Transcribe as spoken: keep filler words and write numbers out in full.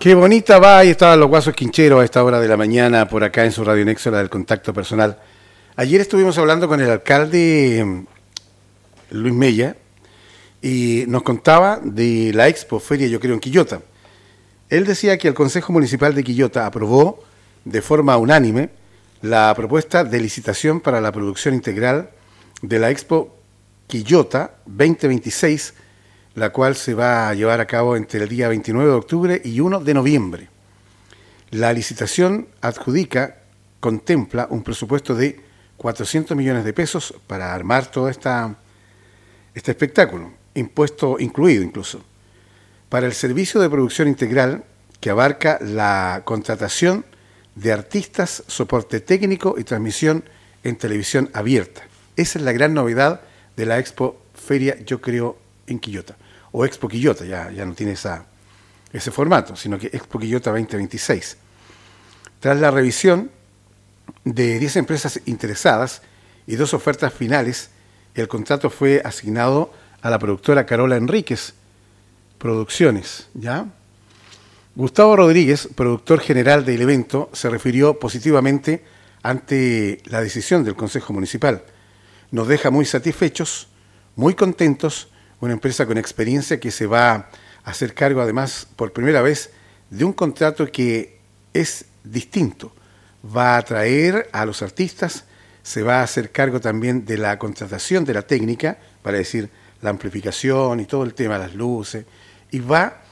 Qué bonita va, ahí estaban los Guasos Quincheros a esta hora de la mañana por acá en su Radio Nexo, la del contacto personal. Ayer estuvimos hablando con el alcalde Luis Mella y nos contaba de la Expo Feria Yo Creo en Quillota. Él decía que el Consejo Municipal de Quillota aprobó de forma unánime la propuesta de licitación para la producción integral de la Expo Quillota veinte veintiséis, la cual se va a llevar a cabo entre el día veintinueve de octubre y uno de noviembre. La licitación adjudica, contempla un presupuesto de cuatrocientos millones de pesos para armar todo esta, este espectáculo, impuesto incluido incluso, para el servicio de producción integral que abarca la contratación de artistas, soporte técnico y transmisión en televisión abierta. Esa es la gran novedad de la Expo Feria Yo Creo en Quillota, o Expo Quillota, ya, ya no tiene esa, ese formato, sino que Expo Quillota veinte veintiséis. Tras la revisión de diez empresas interesadas y dos ofertas finales, el contrato fue asignado a la productora Carola Enríquez Producciones, ¿ya? Gustavo Rodríguez, productor general del evento, se refirió positivamente ante la decisión del Consejo Municipal. Nos deja muy satisfechos, muy contentos, una empresa con experiencia que se va a hacer cargo además por primera vez de un contrato que es distinto. Va a atraer a los artistas, se va a hacer cargo también de la contratación de la técnica, para decir la amplificación y todo el tema, las luces, y va